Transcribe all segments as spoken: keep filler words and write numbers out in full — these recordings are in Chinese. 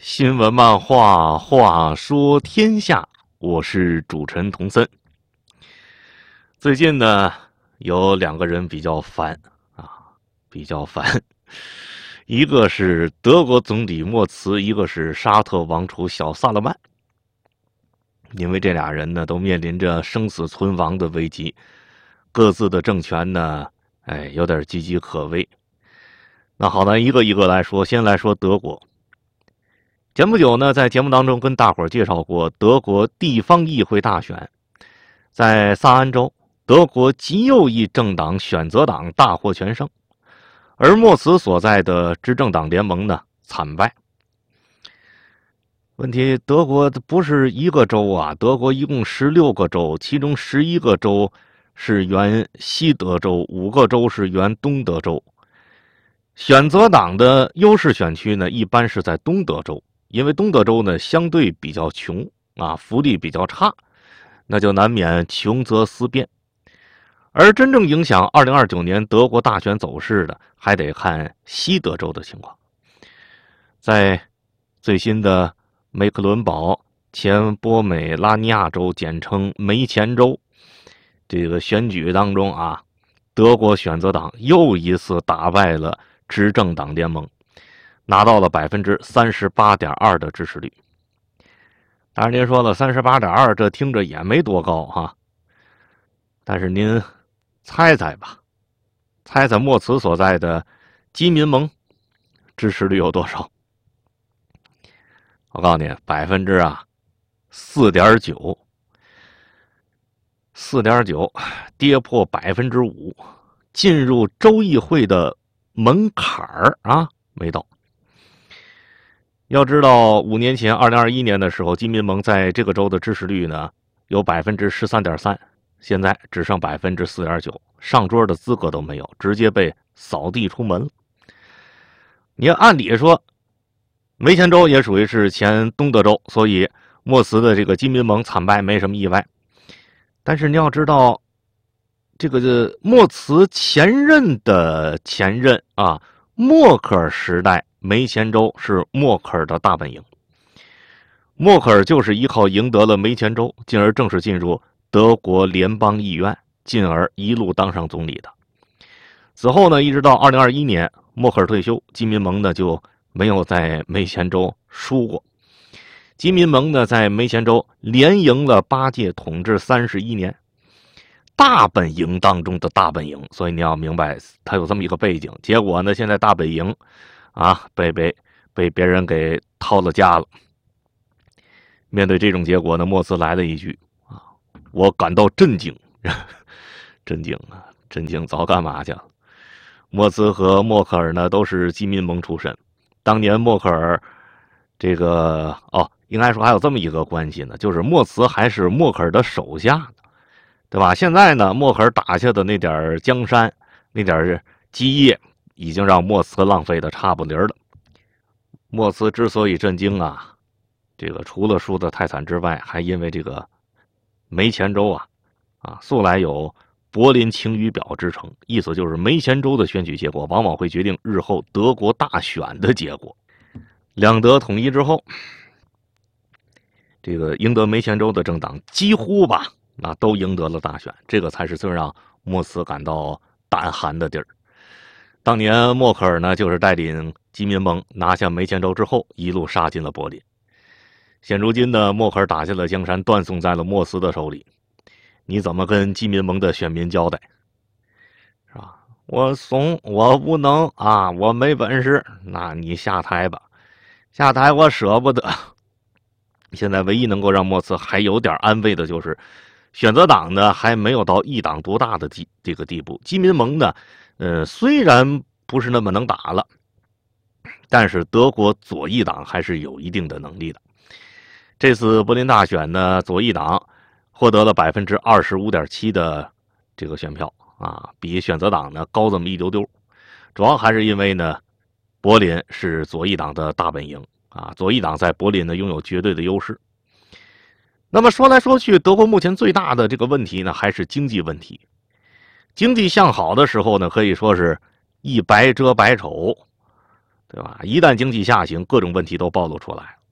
新闻漫画，话说天下，我是主持人童森。最近呢，有两个人比较烦啊，比较烦。一个是德国总理默茨，一个是沙特王储小萨勒曼。因为这俩人呢，都面临着生死存亡的危机，各自的政权呢，哎，有点岌岌可危。那好，咱一个一个来说，先来说德国。前不久呢，在节目当中跟大伙儿介绍过德国地方议会大选，在萨安州，德国极右翼政党选择党大获全胜，而默茨所在的执政党联盟呢惨败。问题，德国不是一个州啊，德国一共十六个州，其中十一个州是原西德州，五个州是原东德州。选择党的优势选区呢，一般是在东德州。因为东德州呢相对比较穷啊，福利比较差，那就难免穷则思变。而真正影响二零二九年德国大选走势的，还得看西德州的情况。在最新的梅克伦堡前波美拉尼亚州，简称梅前州这个选举当中啊，德国选择党又一次打败了执政党联盟，拿到了百分之三十八点二的支持率。当然您说了三十八点二，这听着也没多高哈。但是您猜猜吧，猜猜默茨所在的基民盟支持率有多少？我告诉你，百分之啊四点九，四点九，跌破百分之五，进入州议会的门槛儿啊没到。要知道，五年前，二零二一年的时候，基民盟在这个州的支持率呢有百分之十三点三，现在只剩百分之四点九，上桌的资格都没有，直接被扫地出门了。你按理说，梅前州也属于是前东德州，所以默茨的这个基民盟惨败没什么意外。但是你要知道，这个默茨前任的前任啊，默克尔时代。梅前州是默克尔的大本营，默克尔就是依靠赢得了梅前州，进而正式进入德国联邦议院，进而一路当上总理的。此后呢，一直到二零二一年，默克尔退休，基民盟呢就没有在梅前州输过。基民盟呢在梅前州连赢了八届，统治三十一年，大本营当中的大本营，所以你要明白，它有这么一个背景。结果呢，现在大本营。啊，被被被别人给掏了家了。面对这种结果呢，默茨来了一句：“啊，我感到震惊，震惊啊，震惊！早干嘛去了？”默茨和默克尔呢都是基民盟出身，当年默克尔这个哦，应该说还有这么一个关系呢，就是默茨还是默克尔的手下呢，对吧？现在呢，默克尔打下的那点江山，那点基业。已经让默茨浪费的差不离了。默茨之所以震惊啊，这个除了输得太惨之外，还因为这个梅前州啊，啊，素来有柏林晴雨表之称，意思就是梅前州的选举结果往往会决定日后德国大选的结果。两德统一之后，这个赢得梅前州的政党几乎吧，啊，都赢得了大选，这个才是最让默茨感到胆寒的地儿。当年默克尔呢，就是带领基民盟拿下梅前州之后，一路杀进了柏林。现如今呢，默克尔打下了江山，断送在了默茨的手里。你怎么跟基民盟的选民交代？是吧？我怂，我无能啊，我没本事，那你下台吧，下台我舍不得。现在唯一能够让默茨还有点安慰的就是，选择党呢还没有到一党独大的这个地步，基民盟呢。呃，虽然不是那么能打了，但是德国左翼党还是有一定的能力的。这次柏林大选呢，左翼党获得了百分之二十五点七的这个选票啊，比选择党呢高这么一丢丢。主要还是因为呢，柏林是左翼党的大本营啊，左翼党在柏林呢拥有绝对的优势。那么说来说去，德国目前最大的这个问题呢，还是经济问题。经济向好的时候呢，可以说是一白遮百丑，对吧？一旦经济下行，各种问题都暴露出来。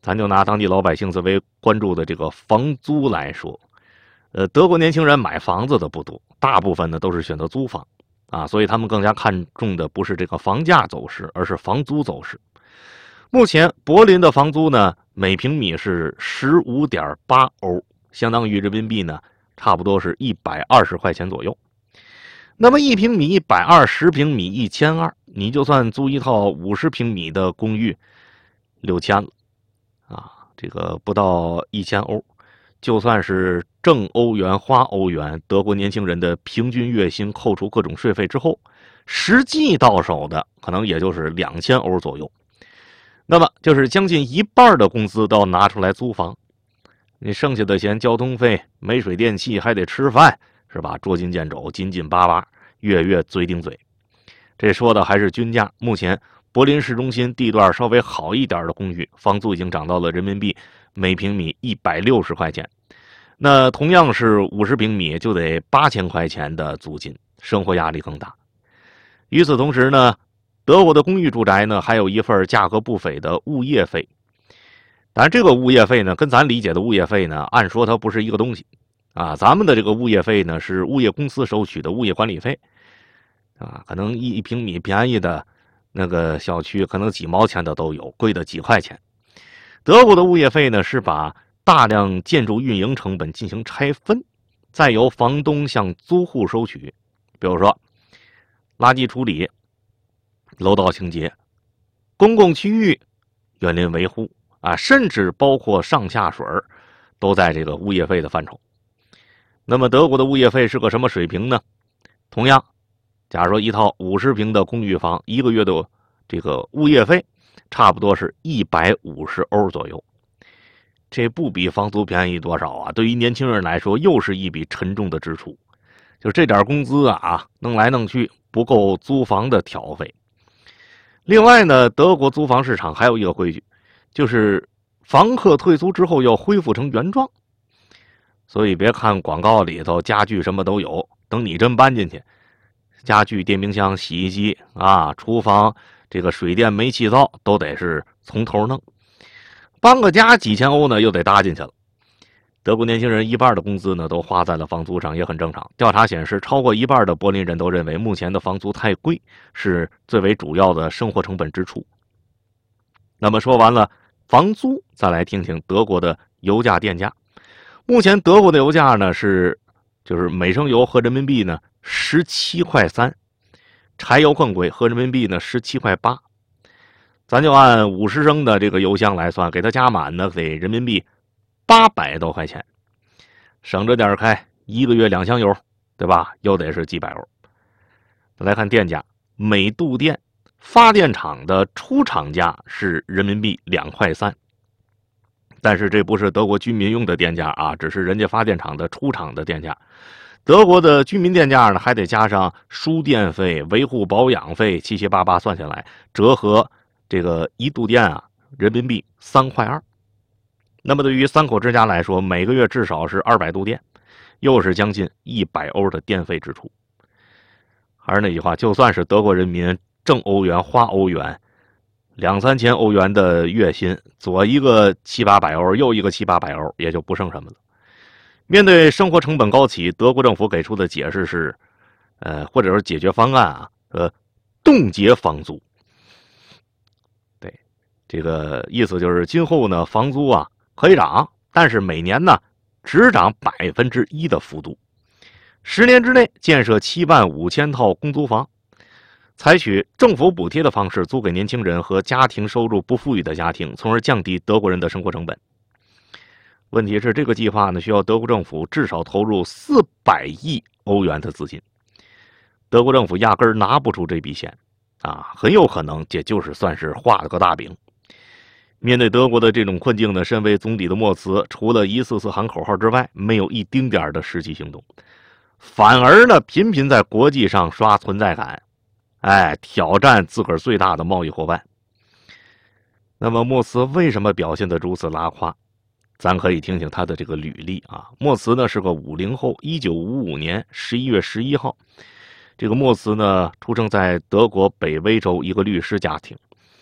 咱就拿当地老百姓最为关注的这个房租来说，呃，德国年轻人买房子的不多，大部分呢都是选择租房啊，所以他们更加看重的不是这个房价走势，而是房租走势。目前柏林的房租呢，每平米是十五点八欧，相当于人民币呢，差不多是一百二十块钱左右。那么一平米一百二，十平米一千二，你就算租一套五十平米的公寓，六千了啊，这个不到一千欧。就算是挣欧元花欧元，德国年轻人的平均月薪扣除各种税费之后，实际到手的可能也就是两千欧左右。那么就是将近一半的工资都要拿出来租房，你剩下的钱，交通费、煤水电气还得吃饭，是吧？捉襟见肘，紧紧巴巴，月月嘴顶嘴。这说的还是均价，目前柏林市中心地段稍微好一点的公寓，房租已经涨到了人民币每平米一百六十块钱。那同样是五十平米，就得八千块钱的租金，生活压力更大。与此同时呢，德国的公寓住宅呢，还有一份价格不菲的物业费。当然，这个物业费呢，跟咱理解的物业费呢，按说它不是一个东西啊。咱们的这个物业费呢，是物业公司收取的物业管理费啊，可能一平米便宜的那个小区，可能几毛钱的都有，贵的几块钱。德国的物业费呢，是把大量建筑运营成本进行拆分，再由房东向租户收取。比如说，垃圾处理、楼道清洁、公共区域园林维护啊，甚至包括上下水都在这个物业费的范畴。那么德国的物业费是个什么水平呢？同样，假如说一套五十平的公寓房，一个月的这个物业费差不多是一百五十欧左右。这不比房租便宜多少啊！对于年轻人来说，又是一笔沉重的支出。就这点工资啊，弄来弄去不够租房的挑费。另外呢，德国租房市场还有一个规矩，就是房客退租之后要恢复成原状。所以别看广告里头家具什么都有，等你真搬进去，家具、电冰箱、洗衣机啊，厨房这个水电煤气灶都得是从头弄。搬个家几千欧呢，又得搭进去了。德国年轻人一半的工资呢，都花在了房租上，也很正常。调查显示，超过一半的柏林人都认为，目前的房租太贵，是最为主要的生活成本支出。那么说完了房租，再来听听德国的油价电价。目前德国的油价呢是，就是每升油合人民币呢十七块三，柴油更贵，合人民币呢十七块八。咱就按五十升的这个油箱来算，给它加满呢，得人民币八百多块钱，省着点开，一个月两箱油，对吧？又得是几百欧。来看电价，每度电发电厂的出厂价是人民币两块三，但是这不是德国居民用的电价啊，只是人家发电厂的出厂的电价。德国的居民电价呢，还得加上输电费、维护保养费，七七八八算下来，折合这个一度电啊，人民币三块二。那么对于三口之家来说，每个月至少是二百度电，又是将近一百欧的电费支出。还是那句话，就算是德国人民挣欧元花欧元，两三千欧元的月薪，左一个七八百欧，右一个七八百欧，也就不剩什么了。面对生活成本高企，德国政府给出的解释是，呃，或者是解决方案啊，呃，冻结房租。对，这个意思就是今后呢，房租啊可以涨，但是每年呢只涨百分之一的幅度。十年之内建设七万五千套公租房，采取政府补贴的方式租给年轻人和家庭收入不富裕的家庭，从而降低德国人的生活成本。问题是，这个计划呢需要德国政府至少投入四百亿欧元的资金，德国政府压根儿拿不出这笔钱啊，很有可能也就是算是画了个大饼。面对德国的这种困境呢，身为总理的莫茨除了一次次喊口号之外，没有一丁点的实际行动，反而呢频频在国际上刷存在感，哎，挑战自个儿最大的贸易伙伴。那么莫茨为什么表现得如此拉胯？咱可以听听他的这个履历啊。莫茨呢是个五零后，一九五五年十一月十一号，这个莫茨呢出生在德国北威州一个律师家庭。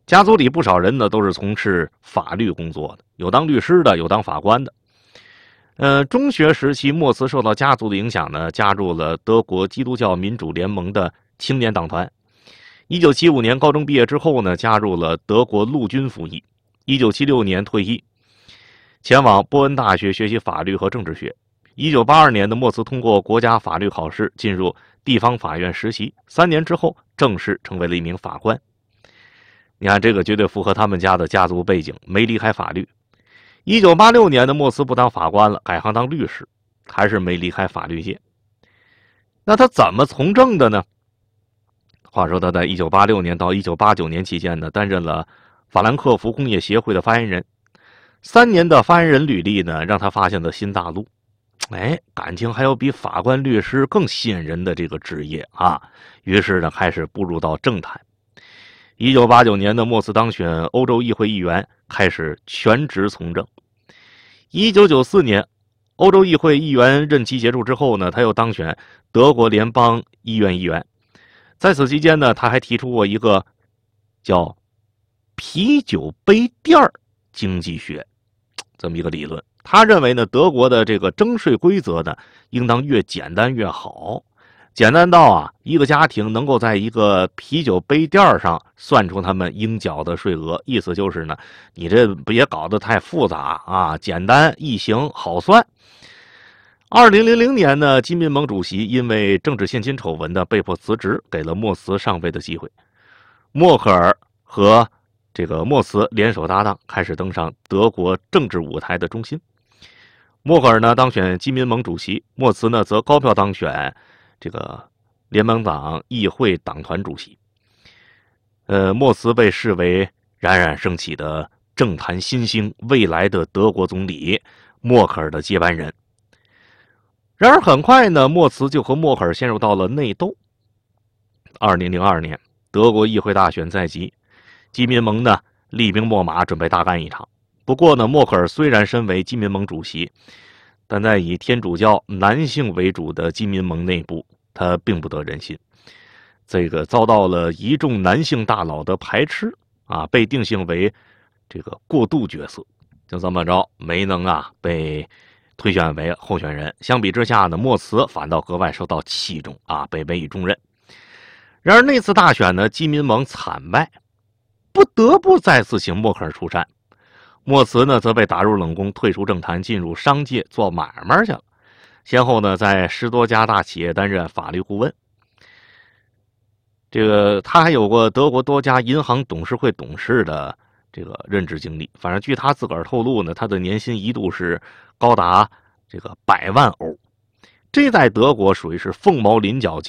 家族里不少人呢都是从事法律工作的，有当律师的，有当法官的。呃，中学时期，莫茨受到家族的影响呢，加入了德国基督教民主联盟的青年党团。一九七五年高中毕业之后呢，加入了德国陆军服役。一九七六年退役，前往波恩大学学习法律和政治学。一九八二年的莫茨通过国家法律考试，进入地方法院实习。三年之后，正式成为了一名法官。你看，这个绝对符合他们家的家族背景，没离开法律。一九八六年的莫茨不当法官了，改行当律师，还是没离开法律界。那他怎么从政的呢？话说他在一九八六年到一九八九年期间呢，担任了法兰克福工业协会的发言人。三年的发言人履历呢，让他发现了新大陆。哎，感情还有比法官、律师更吸引人的这个职业啊！于是呢，开始步入到政坛。一九八九年的莫茨当选欧洲议会议员，开始全职从政。一九九四年，欧洲议会议员任期结束之后呢，他又当选德国联邦议院议员。在此期间呢，他还提出过一个叫啤酒杯垫经济学这么一个理论。他认为呢，德国的这个征税规则呢，应当越简单越好，简单到啊，一个家庭能够在一个啤酒杯垫上算出他们应缴的税额。意思就是呢，你这别搞得太复杂啊，简单易行，好算。二零零零年呢，基民盟主席因为政治献金丑闻呢，被迫辞职，给了莫茨上位的机会。默克尔和这个莫茨联手搭档，开始登上德国政治舞台的中心。默克尔呢当选基民盟主席，莫茨呢则高票当选这个联盟党议会党团主席。呃，莫茨被视为冉冉升起的政坛新星，未来的德国总理，默克尔的接班人。然而很快呢，莫茨就和默克尔陷入到了内斗。二零零二年，德国议会大选在即，基民盟呢厉兵秣马，准备大干一场。不过呢，默克尔虽然身为基民盟主席，但在以天主教男性为主的基民盟内部，他并不得人心，这个遭到了一众男性大佬的排斥啊，被定性为这个过渡角色，就这么着没能啊被推选为候选人。相比之下呢，莫茨反倒格外受到器重啊，被委以重任。然而那次大选呢，基民盟惨败，不得不再次请默克尔出山。莫茨呢，则被打入冷宫，退出政坛，进入商界做买卖去了。先后呢，在十多家大企业担任法律顾问。这个他还有过德国多家银行董事会董事的这个任职经历。反正据他自个儿透露呢，他的年薪一度是高达这个百万欧，这在德国属于是凤毛麟角